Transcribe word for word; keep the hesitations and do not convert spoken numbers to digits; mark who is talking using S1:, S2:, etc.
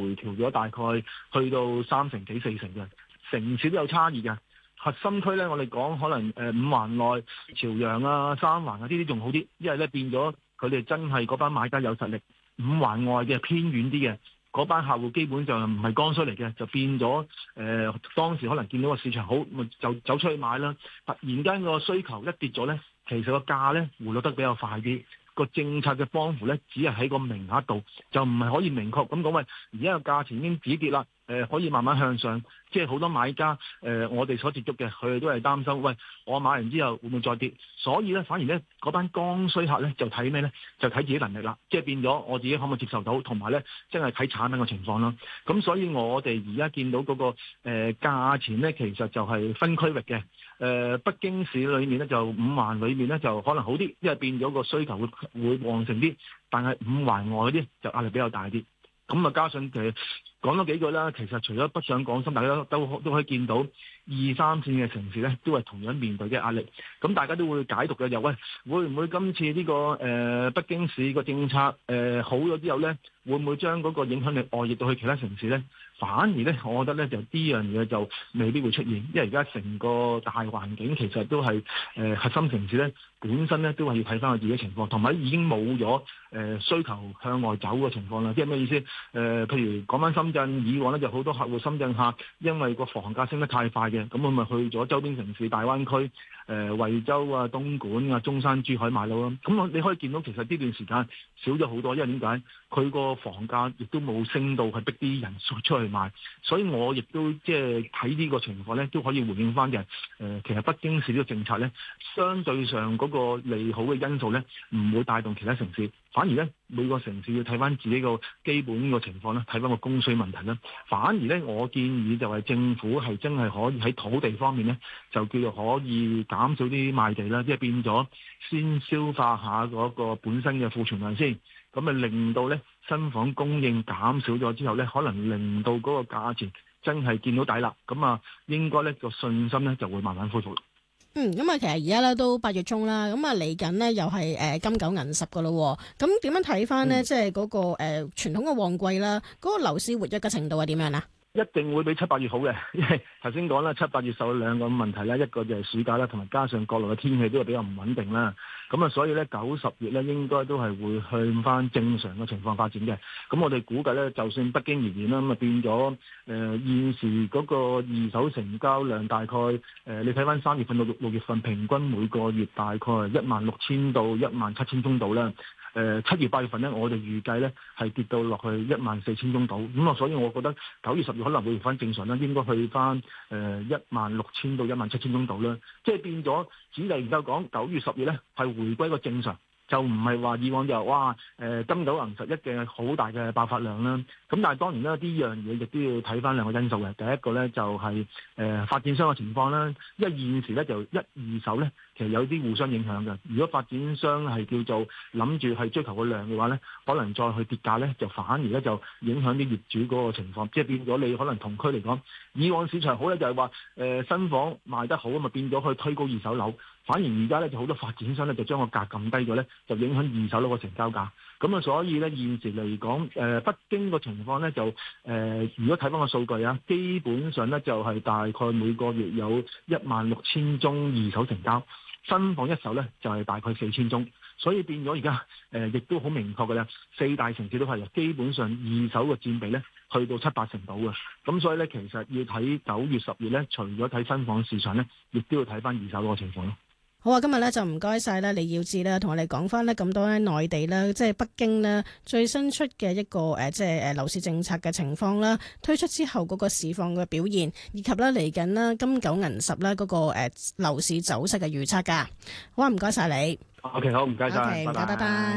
S1: 回調咗大概去到三成幾四成嘅，城市都有差異嘅。核心區咧，我哋講可能誒五環內、朝陽啊、三環啊呢啲仲好啲，因為咧變咗佢哋真係嗰班買家有實力。五環外嘅偏遠啲嘅嗰班客戶基本上唔係剛需嚟嘅，就變咗誒、呃、當時可能見到個市場好，咪就走出去買啦。突然間個需求一跌咗咧，其實個價咧回落得比較快啲。個政策嘅幫扶咧，只係喺個名額度，就唔係可以明確咁講。喂，而家個價錢已經止跌啦，誒、呃、可以慢慢向上。即係好多買家，誒、呃、我哋所接觸嘅，佢哋都係擔心，喂，我買完之後會唔會再跌？所以咧，反而咧嗰班剛需客咧就睇咩咧？就睇自己能力啦。即係變咗我自己可唔可以接受到，同埋咧真係睇產品嘅情況啦。咁所以我哋而家見到嗰、那個誒、呃、價錢咧，其實就係分區域嘅。誒、呃、北京市裏面咧就五環裏面咧就可能好啲，因為變咗個需求會會旺盛啲。但係五環外嗰啲就壓力比較大啲。咁啊，加上誒講多幾句啦，其實除咗北上廣深，大家都都都可以見到二三線嘅城市咧，都係同樣面對嘅壓力。咁大家都會解讀嘅，又喂，會唔會今次呢、這個誒、呃、北京市個政策誒、呃、好咗之後咧，會唔會將嗰個影響力外溢到去其他城市咧？反而咧，我覺得咧就呢樣嘢就未必會出現，因為而家成個大環境其實都係誒、呃、核心城市咧本身咧都係要睇翻佢自己情況，同埋已經冇咗誒需求向外走嘅情況啦。即係咩意思？誒、呃，譬如講翻深圳，以往咧就好多客戶深圳客，因為個房價升得太快嘅，咁我咪去咗周邊城市、大灣區、誒、呃、惠州啊、東莞啊、中山、珠海買樓咯。咁我你可以見到其實呢段時間少咗好多，因為點解？佢個房價亦都冇升到係逼啲人出去買，所以我亦都即係睇呢個情況咧，都可以回應翻嘅。誒、呃，其實北京市呢個政策咧，相對上嗰個利好嘅因素咧，唔會帶動其他城市，反而咧每個城市要睇翻自己個基本個情況咧，睇翻個供需問題啦。反而咧，我建議就係政府係真係可以喺土地方面咧，就叫做可以減少啲賣地啦，即係變咗先消化下嗰個本身嘅庫存量先。咁啊，令到咧新房供應減少咗之後咧，可能令到嗰個價錢真係見到底啦。咁啊，應該咧個信心咧就會慢慢恢復。
S2: 嗯，咁啊，其實而家咧都八月中啦，咁啊嚟緊呢又係誒金九銀十噶咯。咁點樣睇翻呢？嗯、即係嗰、那個誒傳、呃、統嘅旺季啦，嗰、那個樓市活躍嘅程度係點樣啊？
S1: 一定會比七八月好嘅，因為頭先講啦，七八月受兩個問題啦，一個就係暑假啦，同埋加上國內嘅天氣都係比較唔穩定啦。咁啊，所以咧九十月咧應該都係會向翻正常嘅情況發展嘅。咁我哋估計咧，就算北京而言啦，咁啊變咗誒、呃、現時嗰個二手成交量大概誒、呃，你睇翻三月份到六六月份平均每個月大概一萬六千到一萬七千宗度啦。誒、呃、七月八月份咧，我哋預計咧係跌到落去一萬四千宗度，咁啊，所以我覺得九月十月可能會回翻正常啦，應該去翻誒一萬六千到一萬七千宗度啦，即係變咗，只係而家講九月十月咧係回歸個正常，就唔係話以往就哇誒、呃、金九銀十一嘅好大嘅爆發量啦。咁但係當然啦，呢樣嘢亦都要睇翻兩個因素嘅，第一個咧就係、是、誒、呃、發展商嘅情況啦，因為現時咧就一二手咧。其實有啲互相影響嘅。如果發展商係叫做諗住係追求個量嘅話咧，可能再去跌價咧，就反而咧就影響啲業主嗰個情況，即係變咗你可能同區嚟講，以往市場好咧就係話誒新房賣得好啊嘛，變咗去推高二手樓。反而而家咧就好多發展商咧就將個價撳低咗咧，就影響二手樓個成交價。咁啊，所以咧現時嚟講，誒、呃、北京個情況咧就誒、呃，如果睇翻個數據啊，基本上咧就係、是、大概每個月有一萬六千宗二手成交。新房一手咧就係、是、大概四千宗，所以變咗而家誒亦都好明確嘅啦。四大城市都係基本上二手嘅佔比咧去到七八成度嘅，咁所以咧其實要睇九月十月咧，除咗睇新房市場咧，亦都要睇翻二手嗰個情況咯。
S2: 好啊，今日咧就唔該晒啦，李耀智啦，同我哋講翻咧咁多咧內地啦，即係北京咧最新出嘅一個誒，即係誒樓市政策嘅情況啦，推出之後嗰個市況嘅表現，以及咧嚟緊啦金九銀十咧嗰個誒樓市走勢嘅預測噶。好啊，唔該晒你。
S1: OK， 好，唔該晒，
S2: OK，唔該，拜拜。